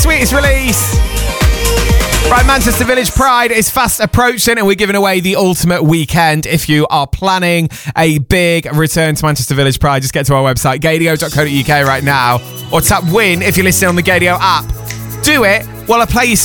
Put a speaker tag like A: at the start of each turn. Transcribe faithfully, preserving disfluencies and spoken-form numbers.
A: sweetest release. Right, Manchester Village Pride is fast approaching and we're giving away the ultimate weekend. If you are planning a big return to Manchester Village Pride, just get to our website, gadio dot co dot uk right now, or tap win if you're listening on the Gadio app. Do it while I play you